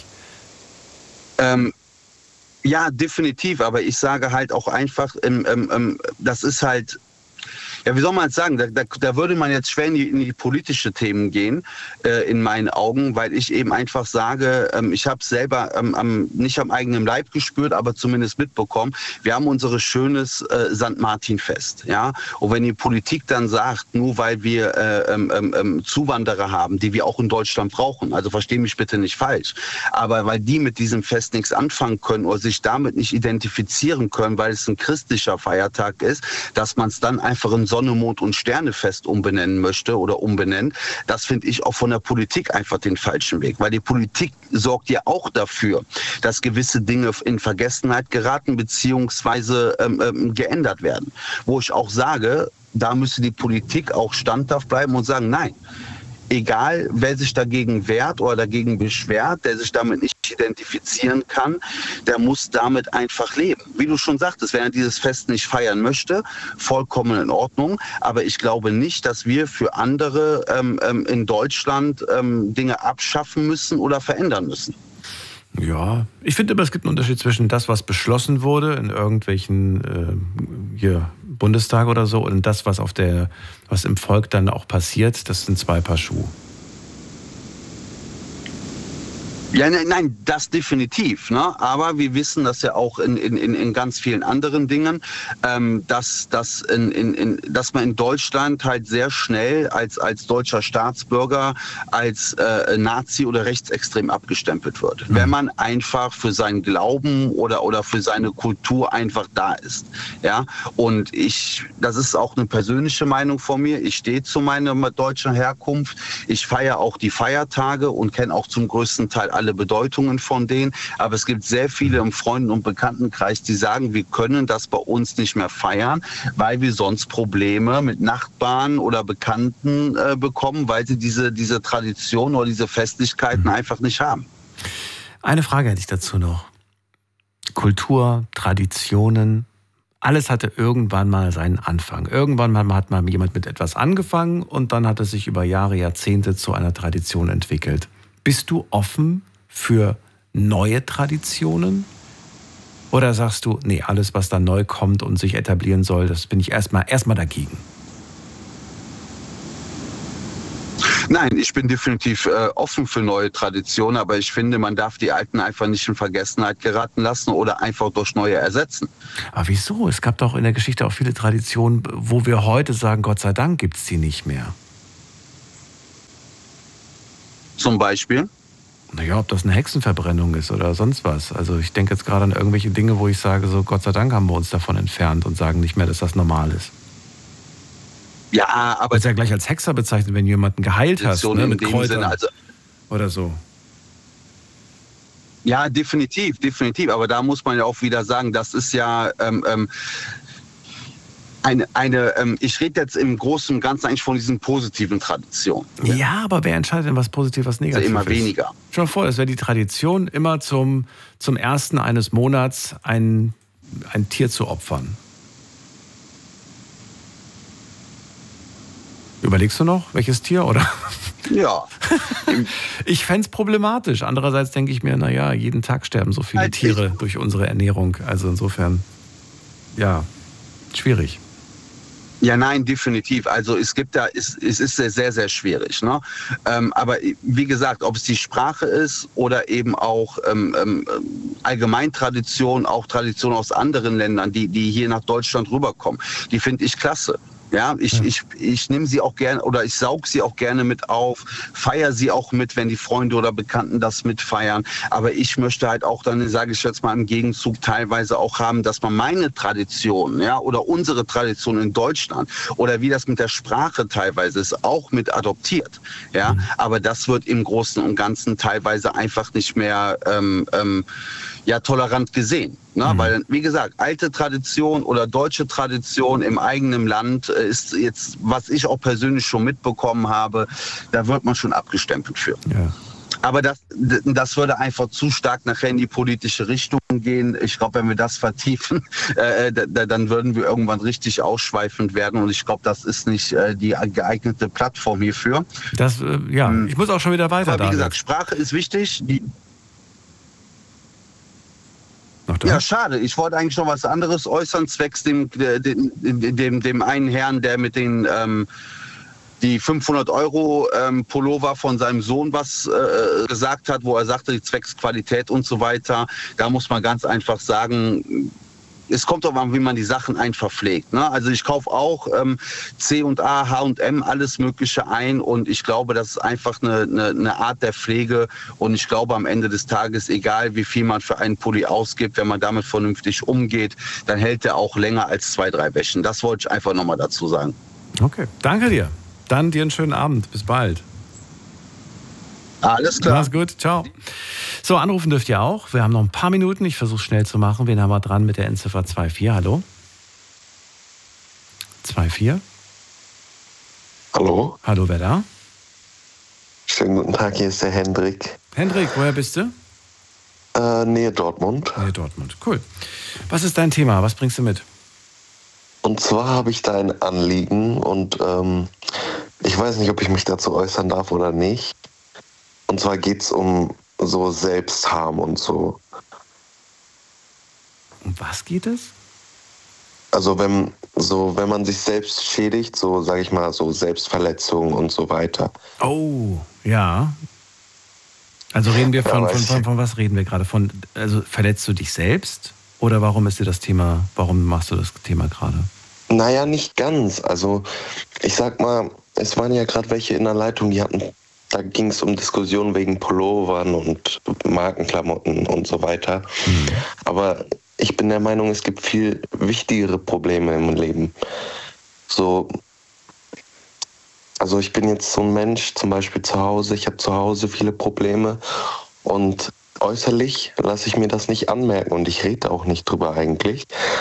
Ähm, ja, definitiv. Aber ich sage halt auch einfach, ähm, ähm, das ist halt, ja, wie soll man es sagen, da, da, da würde man jetzt schwer in die, in die politische Themen gehen, äh, in meinen Augen, weil ich eben einfach sage, ähm, ich habe es selber ähm, am, nicht am eigenen Leib gespürt, aber zumindest mitbekommen, wir haben unser schönes äh, Sankt Martin-Fest. Ja? Und wenn die Politik dann sagt, nur weil wir äh, ähm, ähm, Zuwanderer haben, die wir auch in Deutschland brauchen, also verstehe mich bitte nicht falsch, aber weil die mit diesem Fest nichts anfangen können oder sich damit nicht identifizieren können, weil es ein christlicher Feiertag ist, dass man es dann einfach in Sonne, Mond und Sternefest umbenennen möchte oder umbenennt, das finde ich auch von der Politik einfach den falschen Weg. Weil die Politik sorgt ja auch dafür, dass gewisse Dinge in Vergessenheit geraten bzw. Ähm, ähm, geändert werden. Wo ich auch sage, da müsste die Politik auch standhaft bleiben und sagen, nein, egal wer sich dagegen wehrt oder dagegen beschwert, der sich damit nicht identifizieren kann, der muss damit einfach leben. Wie du schon sagtest, wenn er dieses Fest nicht feiern möchte, vollkommen in Ordnung. Aber ich glaube nicht, dass wir für andere ähm, ähm, in Deutschland ähm, Dinge abschaffen müssen oder verändern müssen. Ja, ich finde aber, es gibt einen Unterschied zwischen das, was beschlossen wurde in irgendwelchen äh, hier Bundestag oder so, und das, was auf der, was im Volk dann auch passiert. Das sind zwei Paar Schuhe. Ja, nein, nein, das definitiv. Ne? Aber wir wissen das ja auch in, in, in ganz vielen anderen Dingen, ähm, dass, dass, in, in, in, dass man in Deutschland halt sehr schnell als, als deutscher Staatsbürger als äh, Nazi oder rechtsextrem abgestempelt wird. Mhm. Wenn man einfach für seinen Glauben oder, oder für seine Kultur einfach da ist. Ja? Und ich, das ist auch eine persönliche Meinung von mir. Ich stehe zu meiner deutschen Herkunft. Ich feiere auch die Feiertage und kenne auch zum größten Teil alle Bedeutungen von denen, aber es gibt sehr viele im Freunden- und Bekanntenkreis, die sagen, wir können das bei uns nicht mehr feiern, weil wir sonst Probleme mit Nachbarn oder Bekannten äh, bekommen, weil sie diese, diese Tradition oder diese Festlichkeiten mhm. einfach nicht haben. Eine Frage hätte ich dazu noch. Kultur, Traditionen, alles hatte irgendwann mal seinen Anfang. Irgendwann mal hat mal jemand mit etwas angefangen und dann hat es sich über Jahre, Jahrzehnte zu einer Tradition entwickelt. Bist du offen für neue Traditionen? Oder sagst du, nee, alles, was da neu kommt und sich etablieren soll, das bin ich erstmal erstmal dagegen? Nein, ich bin definitiv äh, offen für neue Traditionen, aber ich finde, man darf die alten einfach nicht in Vergessenheit geraten lassen oder einfach durch neue ersetzen. Aber wieso? Es gab doch in der Geschichte auch viele Traditionen, wo wir heute sagen, Gott sei Dank gibt es die nicht mehr. Zum Beispiel? Naja, ob das eine Hexenverbrennung ist oder sonst was. Also ich denke jetzt gerade an irgendwelche Dinge, wo ich sage, so Gott sei Dank haben wir uns davon entfernt und sagen nicht mehr, dass das normal ist. Ja, aber... Das ist ja gleich als Hexer bezeichnet, wenn du jemanden geheilt hast, ne, mit Kräutern Sinne, also, oder so. Ja, definitiv, definitiv. Aber da muss man ja auch wieder sagen, das ist ja... Ähm, ähm, Eine, eine, ähm, ich rede jetzt im Großen und Ganzen eigentlich von diesen positiven Traditionen. Ja, ja, aber wer entscheidet denn, was positiv, was negativ also immer ist? Weniger. Schau dir vor, es wäre die Tradition, immer zum, zum ersten eines Monats ein, ein Tier zu opfern. Überlegst du noch, welches Tier, oder? Ja. Ich fände es problematisch. Andererseits denke ich mir, naja, jeden Tag sterben so viele Tiere durch unsere Ernährung. Also insofern, ja, schwierig. Ja, nein, definitiv. Also es gibt da, es, es ist sehr, sehr, sehr schwierig. Ne? Ähm, aber wie gesagt, ob es die Sprache ist oder eben auch ähm, ähm, Allgemeintradition, auch Tradition aus anderen Ländern, die, die hier nach Deutschland rüberkommen, die finde ich klasse. Ja, ich, ja. ich, ich nehme sie auch gerne oder ich saug sie auch gerne mit auf, feiere sie auch mit, wenn die Freunde oder Bekannten das mitfeiern. Aber ich möchte halt auch dann, sage ich jetzt mal, im Gegenzug teilweise auch haben, dass man meine Tradition, ja, oder unsere Tradition in Deutschland oder wie das mit der Sprache teilweise ist, auch mit adoptiert. Ja, mhm. Aber das wird im Großen und Ganzen teilweise einfach nicht mehr ähm, ähm, ja, tolerant gesehen. Ne? Mhm. Weil, wie gesagt, alte Tradition oder deutsche Tradition im eigenen Land ist jetzt, was ich auch persönlich schon mitbekommen habe, da wird man schon abgestempelt für. Ja. Aber das, das würde einfach zu stark nachher in die politische Richtung gehen. Ich glaube, wenn wir das vertiefen, äh, dann würden wir irgendwann richtig ausschweifend werden. Und ich glaube, das ist nicht äh, die geeignete Plattform hierfür. Das, äh, ja, ich muss auch schon wieder weiter. Aber wie gesagt, Sprache ist wichtig. Die Ja, schade. Ich wollte eigentlich noch was anderes äußern, zwecks dem, dem, dem, dem einen Herrn, der mit den ähm, die fünfhundert Euro ähm, Pullover von seinem Sohn was äh, gesagt hat, wo er sagte, zwecks Qualität und so weiter. Da muss man ganz einfach sagen, es kommt doch an, wie man die Sachen einfach pflegt. Ne? Also ich kaufe auch ähm, C und A, H und M, alles Mögliche ein und ich glaube, das ist einfach eine, eine, eine Art der Pflege und ich glaube am Ende des Tages, egal wie viel man für einen Pulli ausgibt, wenn man damit vernünftig umgeht, dann hält der auch länger als zwei, drei Wäschen. Das wollte ich einfach nochmal dazu sagen. Okay, danke dir. Dann dir einen schönen Abend. Bis bald. Alles klar. Mach's gut. Ciao. So, anrufen dürft ihr auch. Wir haben noch ein paar Minuten. Ich versuche schnell zu machen. Wen haben wir dran mit der Endziffer zwei vier? Hallo? zwei vier? Hallo? Hallo, wer da? Schönen guten Tag, hier ist der Hendrik. Hendrik, woher bist du? Äh, Nähe Dortmund. Nähe Dortmund, cool. Was ist dein Thema? Was bringst du mit? Und zwar habe ich da ein Anliegen und ähm, ich weiß nicht, ob ich mich dazu äußern darf oder nicht. Und zwar geht es um so Selbstharm und so. Um was geht es? Also wenn, so, wenn man sich selbst schädigt, so sage ich mal, so Selbstverletzung und so weiter. Oh, ja. Also reden wir von, ja, von, von, von was reden wir gerade? Von, also verletzt du dich selbst? Oder warum ist dir das Thema, warum machst du das Thema gerade? Naja, nicht ganz. Also ich sag mal, es waren ja gerade welche in der Leitung, die hatten, da ging es um Diskussionen wegen Pullovern und Markenklamotten und so weiter. Mhm. Aber ich bin der Meinung, es gibt viel wichtigere Probleme im Leben. So, also ich bin jetzt so ein Mensch, zum Beispiel zu Hause, ich habe zu Hause viele Probleme und äußerlich lasse ich mir das nicht anmerken und ich rede auch nicht drüber eigentlich.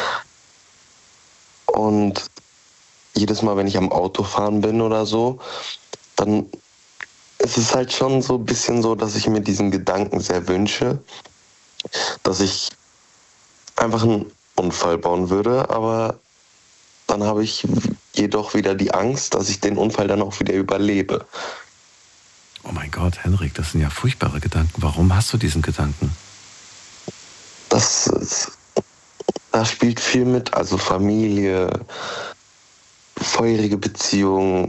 Und jedes Mal, wenn ich am Autofahren bin oder so, dann ist es halt schon so ein bisschen so, dass ich mir diesen Gedanken sehr wünsche, dass ich einfach einen Unfall bauen würde, aber dann habe ich jedoch wieder die Angst, dass ich den Unfall dann auch wieder überlebe. Oh mein Gott, Henrik, das sind ja furchtbare Gedanken. Warum hast du diesen Gedanken? Das, ist, das spielt viel mit, also Familie, feurige Beziehungen,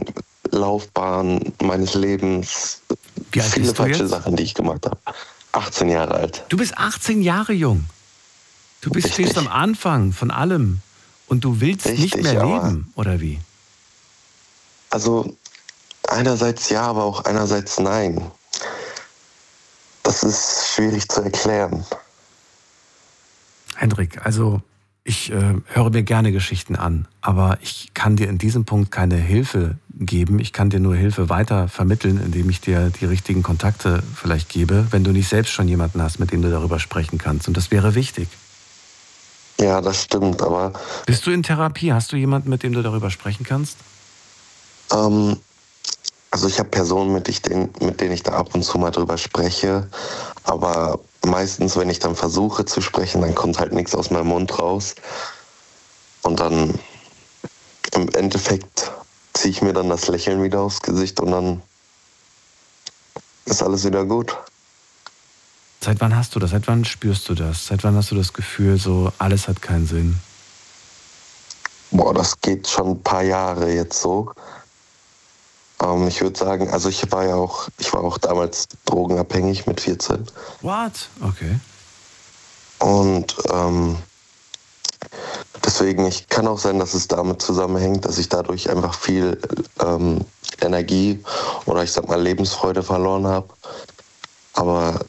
Laufbahn meines Lebens. Wie alt Viele bist du falsche jetzt? Sachen, die ich gemacht habe. achtzehn Jahre alt. Du bist achtzehn Jahre jung. Du bist, Richtig. stehst am Anfang von allem. Und du willst nicht Richtig, mehr aber- leben, oder wie? Also einerseits ja, aber auch einerseits nein. Das ist schwierig zu erklären. Hendrik, also ich äh, höre mir gerne Geschichten an, aber ich kann dir in diesem Punkt keine Hilfe geben. Ich kann dir nur Hilfe weiter vermitteln, indem ich dir die richtigen Kontakte vielleicht gebe, wenn du nicht selbst schon jemanden hast, mit dem du darüber sprechen kannst. Und das wäre wichtig. Ja, das stimmt, aber Bist du in Therapie? Hast du jemanden, mit dem du darüber sprechen kannst? ähm, also ich habe Personen, mit, ich den, mit denen ich da ab und zu mal drüber spreche, aber meistens, wenn ich dann versuche zu sprechen, dann kommt halt nichts aus meinem Mund raus. Und dann im Endeffekt ziehe ich mir dann das Lächeln wieder aufs Gesicht und dann ist alles wieder gut. Seit wann hast du das? Seit wann spürst du das? Seit wann hast du das Gefühl, so alles hat keinen Sinn? Boah, das geht schon ein paar Jahre jetzt so. Ähm, ich würde sagen, also ich war ja auch, ich war auch damals drogenabhängig mit vierzehn. What? Okay. Und ähm, deswegen, ich kann auch sein, dass es damit zusammenhängt, dass ich dadurch einfach viel ähm, Energie oder ich sag mal Lebensfreude verloren habe. Aber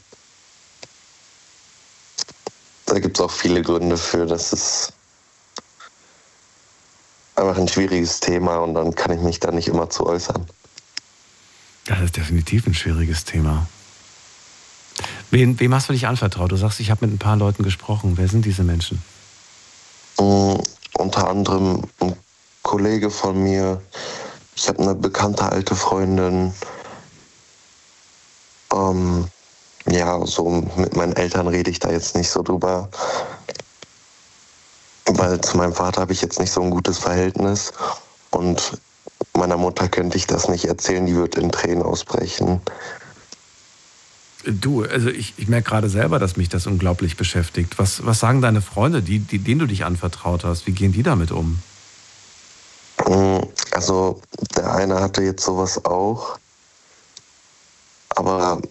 da gibt es auch viele Gründe für, dass es einfach ein schwieriges Thema und dann kann ich mich da nicht immer zu äußern. Das ist definitiv ein schwieriges Thema. Wem, wem hast du dich anvertraut? Du sagst, ich habe mit ein paar Leuten gesprochen. Wer sind diese Menschen? Mm, unter anderem ein Kollege von mir. Ich habe eine bekannte alte Freundin. Ähm, ja, so mit meinen Eltern rede ich da jetzt nicht so drüber. Weil zu meinem Vater habe ich jetzt nicht so ein gutes Verhältnis. Und meiner Mutter könnte ich das nicht erzählen, die wird in Tränen ausbrechen. Du, also ich, ich merke gerade selber, dass mich das unglaublich beschäftigt. Was, was sagen deine Freunde, die, die, denen du dich anvertraut hast? Wie gehen die damit um? Also der eine hatte jetzt sowas auch, aber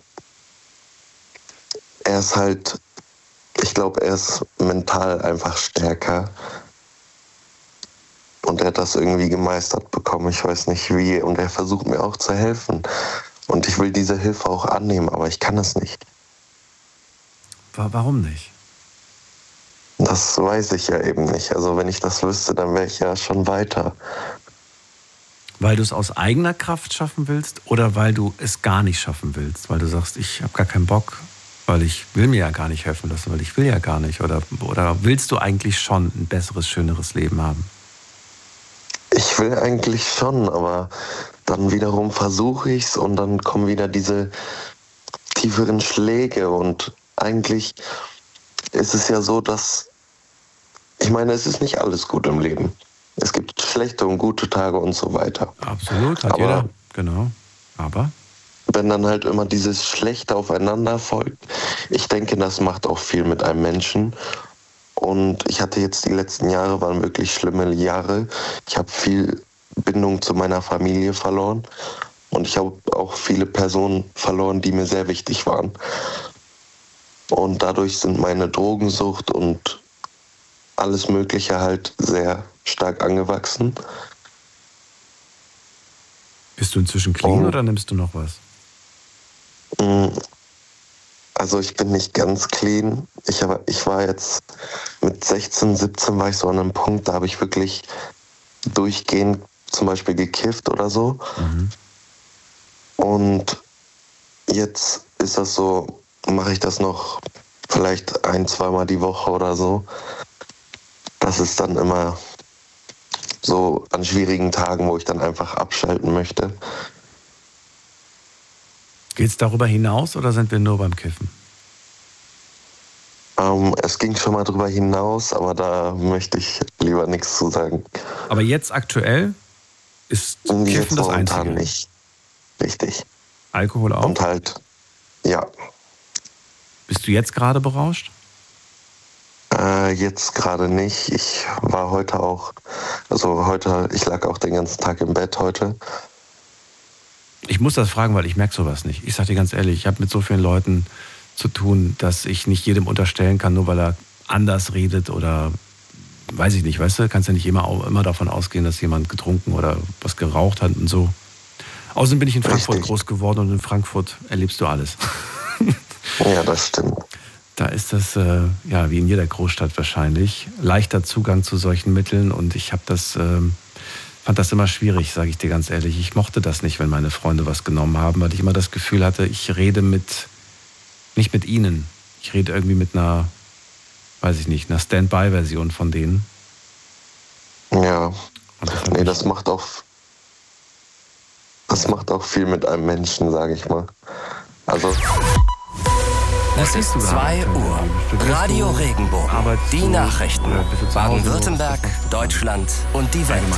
er ist halt, ich glaube, er ist mental einfach stärker. Und er hat das irgendwie gemeistert bekommen, ich weiß nicht wie. Und er versucht mir auch zu helfen. Und ich will diese Hilfe auch annehmen, aber ich kann es nicht. Warum nicht? Das weiß ich ja eben nicht. Also wenn ich das wüsste, dann wäre ich ja schon weiter. Weil du es aus eigener Kraft schaffen willst oder weil du es gar nicht schaffen willst? Weil du sagst, ich habe gar keinen Bock, weil ich will mir ja gar nicht helfen lassen, weil ich will ja gar nicht. Oder, oder willst du eigentlich schon ein besseres, schöneres Leben haben? Ich will eigentlich schon, aber dann wiederum versuche ich es und dann kommen wieder diese tieferen Schläge. Und eigentlich ist es ja so, dass, ich meine, es ist nicht alles gut im Leben. Es gibt schlechte und gute Tage und so weiter. Absolut, hat Aber jeder, genau. Aber? Wenn dann halt immer dieses Schlechte aufeinander folgt, ich denke, das macht auch viel mit einem Menschen. Und ich hatte jetzt die letzten Jahre, waren wirklich schlimme Jahre. Ich habe viel Bindung zu meiner Familie verloren. Und ich habe auch viele Personen verloren, die mir sehr wichtig waren. Und dadurch sind meine Drogensucht und alles Mögliche halt sehr stark angewachsen. Bist du inzwischen clean Oh. oder nimmst du noch was? Also ich bin nicht ganz clean. Ich, hab, ich war jetzt mit sechzehn, siebzehn war ich so an einem Punkt, da habe ich wirklich durchgehend zum Beispiel gekifft oder so. Mhm. Und jetzt ist das so, mache ich das noch vielleicht ein, zweimal die Woche oder so. Das ist dann immer so an schwierigen Tagen, wo ich dann einfach abschalten möchte. Geht es darüber hinaus oder sind wir nur beim Kiffen? Ähm, es ging schon mal drüber hinaus, aber da möchte ich lieber nichts zu sagen. Aber jetzt aktuell ist Und Kiffen jetzt das momentan Einzige? nicht. Richtig. Alkohol auch? Und halt, ja. Bist du jetzt gerade berauscht? Äh, jetzt gerade nicht. Ich war heute auch, also heute, ich lag auch den ganzen Tag im Bett heute. Ich muss das fragen, weil ich merke sowas nicht. Ich sage dir ganz ehrlich, ich habe mit so vielen Leuten zu tun, dass ich nicht jedem unterstellen kann, nur weil er anders redet oder weiß ich nicht, weißt du, kannst ja nicht immer, immer davon ausgehen, dass jemand getrunken oder was geraucht hat und so. Außerdem bin ich in Frankfurt Richtig. groß geworden und in Frankfurt erlebst du alles. Ja, das stimmt. Da ist das, äh, ja, wie in jeder Großstadt wahrscheinlich, leichter Zugang zu solchen Mitteln und ich habe das, äh, fand das immer schwierig, sage ich dir ganz ehrlich. Ich mochte das nicht, wenn meine Freunde was genommen haben, weil ich immer das Gefühl hatte, ich rede mit, nicht mit ihnen. Ich rede irgendwie mit einer, weiß ich nicht, einer Standby-Version von denen. Ja, das nee, das macht auch, das macht auch viel mit einem Menschen, sage ich mal. Also... Es ist zwei Uhr. Radio Regenbogen. Die Nachrichten. Baden-Württemberg, Deutschland und die Welt.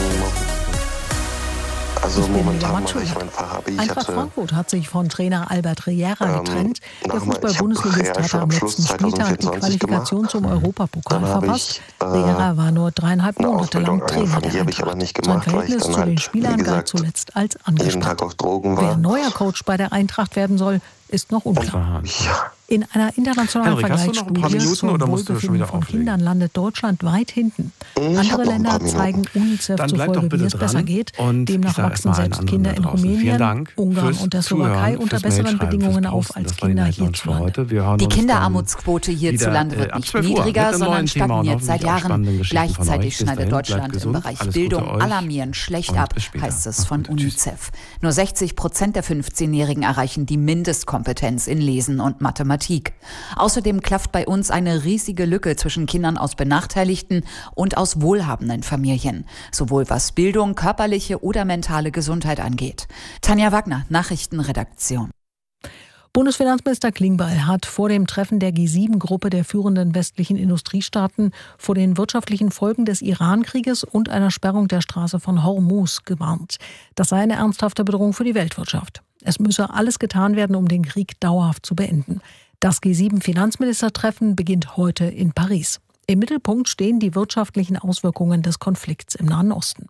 Also momentan mache ich mein Fachabi. Eintracht Frankfurt hat sich von Trainer Albert Riera getrennt. Ähm, der Fußball-Bundesligist hatte am letzten Spieltag die Qualifikation zum Europapokal verpasst. Ich, äh, Riera war nur dreieinhalb Monate lang Trainer der Eintracht. Sein Verhältnis zu den Spielern galt zuletzt als angespannt. Wer neuer Coach bei der Eintracht werden soll, ist noch unklar. In einer internationalen Henrik, Vergleichsstudie zum Wohlbefinden von Kindern landet Deutschland weit hinten. Andere Länder zeigen UNICEF zufolge, wie es besser geht. Demnach wachsen selbst Kinder in Rumänien, Ungarn und der Slowakei unter besseren Bedingungen auf als Kinder hierzulande. Die Kinderarmutsquote hierzulande wird nicht niedriger, sondern stagniert seit Jahren. Gleichzeitig schneidet Deutschland im Bereich Bildung alarmierend schlecht ab, heißt es von UNICEF. Nur sechzig Prozent der fünfzehnjährigen erreichen die Mindestkompetenz in Lesen und Mathematik. Außerdem klafft bei uns eine riesige Lücke zwischen Kindern aus benachteiligten und aus wohlhabenden Familien, sowohl was Bildung, körperliche oder mentale Gesundheit angeht. Tanja Wagner, Nachrichtenredaktion. Bundesfinanzminister Klingbeil hat vor dem Treffen der G sieben Gruppe der führenden westlichen Industriestaaten vor den wirtschaftlichen Folgen des Iran-Krieges und einer Sperrung der Straße von Hormuz gewarnt. Das sei eine ernsthafte Bedrohung für die Weltwirtschaft. Es müsse alles getan werden, um den Krieg dauerhaft zu beenden. Das G sieben Finanzministertreffen beginnt heute in Paris. Im Mittelpunkt stehen die wirtschaftlichen Auswirkungen des Konflikts im Nahen Osten.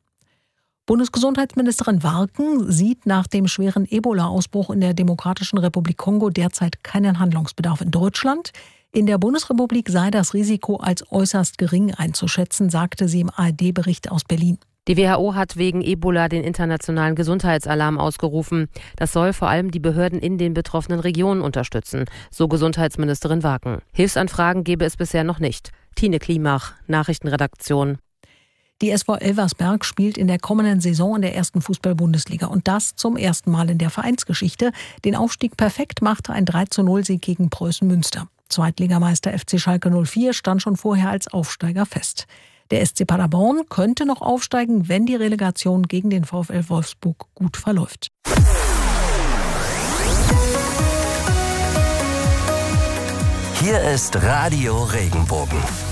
Bundesgesundheitsministerin Warken sieht nach dem schweren Ebola-Ausbruch in der Demokratischen Republik Kongo derzeit keinen Handlungsbedarf in Deutschland. In der Bundesrepublik sei das Risiko als äußerst gering einzuschätzen, sagte sie im A R D-Bericht aus Berlin. Die W H O hat wegen Ebola den internationalen Gesundheitsalarm ausgerufen. Das soll vor allem die Behörden in den betroffenen Regionen unterstützen, so Gesundheitsministerin Warken. Hilfsanfragen gebe es bisher noch nicht. Tine Klimach, Nachrichtenredaktion. Die S V Elversberg spielt in der kommenden Saison in der ersten Fußball-Bundesliga und das zum ersten Mal in der Vereinsgeschichte. Den Aufstieg perfekt machte ein drei zu null Sieg gegen Preußen Münster. Zweitligameister F C Schalke null vier stand schon vorher als Aufsteiger fest. Der S C Paderborn könnte noch aufsteigen, wenn die Relegation gegen den VfL Wolfsburg gut verläuft. Hier ist Radio Regenbogen.